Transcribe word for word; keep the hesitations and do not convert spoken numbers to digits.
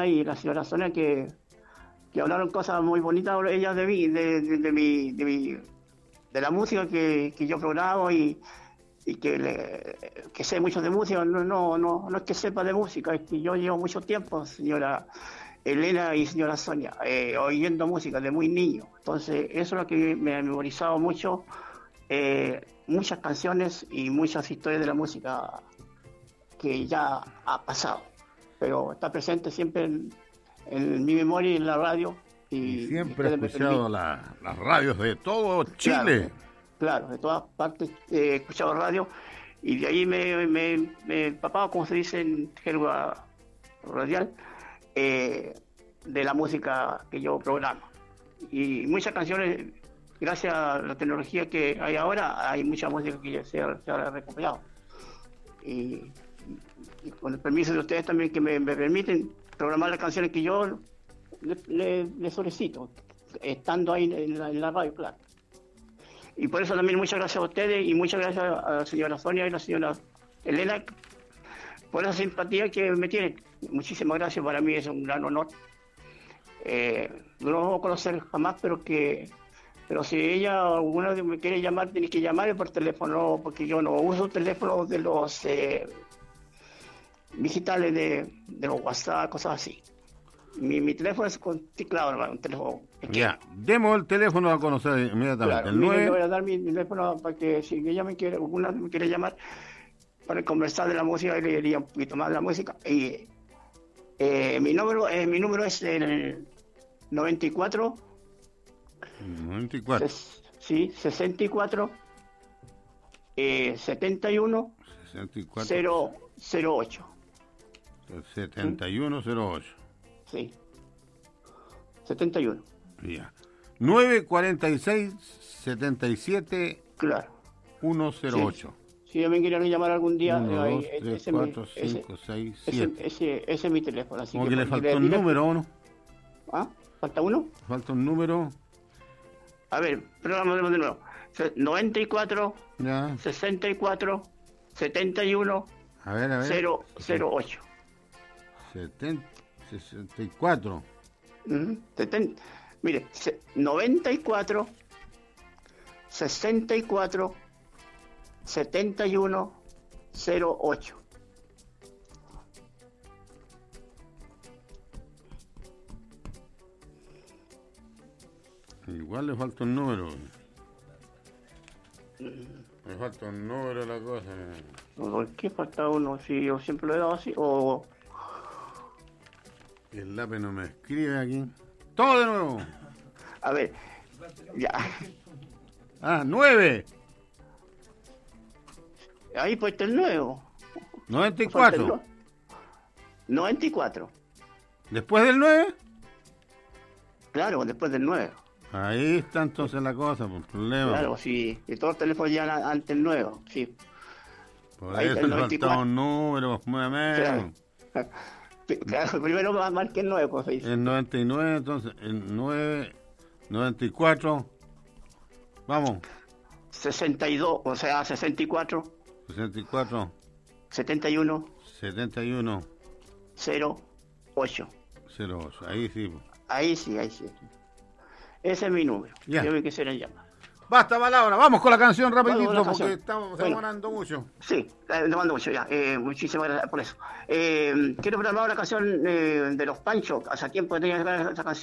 Elena y la señora Sonia que, que hablaron cosas muy bonitas ellas de mí, de, de, de mi, de mi, de la música que, que yo programo y, y que, le, que sé mucho de música. No, no, no, no es que sepa de música, es que yo llevo mucho tiempo, señora Elena y señora Sonia, eh, oyendo música de muy niño. Entonces, eso es lo que me ha memorizado mucho, eh, muchas canciones y muchas historias de la música que ya ha pasado, pero está presente siempre en, en mi memoria y en la radio. Y, y siempre he escuchado la, las radios de todo Chile. Claro, claro, de todas partes he escuchado radio y de ahí me, me, me empapado, como se dice en jerga radial, eh, de la música que yo programo. Y muchas canciones, gracias a la tecnología que hay ahora, hay mucha música que ya se ha, se ha recuperado. Y, y con el permiso de ustedes también que me, me permiten programar las canciones que yo le, le, le solicito, estando ahí en la, en la radio, claro. Y por eso también muchas gracias a ustedes y muchas gracias a la señora Sonia y la señora Elena por esa simpatía que me tienen. Muchísimas gracias, para mí es un gran honor. Eh, no lo vamos a conocer jamás, pero que pero si ella alguna vez me quiere llamar, tiene que llamarme por teléfono, porque yo no uso teléfonos de los eh, digitales de, de los WhatsApp, cosas así. Mi, mi teléfono es con teclado, hermano, un teléfono pequeño. Ya, demos el teléfono a conocer inmediatamente. Claro, el nueve... le voy a dar mi, mi teléfono para que si ella me quiere, alguna vez me quiere llamar para conversar de la música, y le diría un poquito más de la música. Y eh, mi número, eh, mi número es el noventa y cuatro. noventa y cuatro. Ses, sí, sesenta y cuatro. Eh, setenta y uno. sesenta y cuatro. cero ocho. setenta y uno cero ocho. Sí. setenta y uno. Ya. nueve cuarenta y seis setenta y siete. Claro. ciento ocho. Sí. Si yo me quieren llamar algún día, uno, eh, dos, ese, tres, ese, cuatro, ese, cinco, seis, siete. Ese, ese, ese es mi teléfono. Así Como que, que le faltó le, un número, ¿o no? ¿Ah? ¿Falta uno? Falta un número. A ver, programa de nuevo. noventa y cuatro, Ya. sesenta y cuatro, setenta y uno, A ver, a ver. cero ocho. setenta, sesenta y cuatro. Uh-huh. setenta, mire, se, noventa y cuatro, sesenta y cuatro, setenta y uno, cero ocho. Igual le falta un número. Me falta un número a la cosa. ¿Por qué falta uno? Si yo siempre lo he dado así, o... El lápiz no me escribe aquí. Todo de nuevo. A ver, ya. Ah, nueve. Ahí puesto el nuevo. noventa y cuatro. noventa y cuatro. ¿Después del nueve? Claro, después del nueve. Ahí está entonces la cosa, por problema. Claro, sí. Y todos los teléfonos llegan antes del nuevo, sí. Por Ahí eso el le noventa y faltaba cuatro. un número, muévame. Claro. Claro, primero marque el nueve, como se dice. El noventa y nueve, entonces, el nueve, noventa y cuatro. Vamos. sesenta y dos, o sea, sesenta y cuatro. sesenta y cuatro. setenta y uno. setenta y uno. cero ocho. cero ocho. Ahí sí. Ahí sí, ahí sí. Ese es mi número. Ya. Yo me quisiera llamar. Basta palabra, vamos con la canción rapidito, Vamos con la porque canción. estamos Bueno. demorando mucho. Sí, eh, le mando mucho ya. Eh, muchísimas gracias por eso. Eh, quiero programar una canción eh, de Los Panchos. Hace tiempo que tenía esa canción.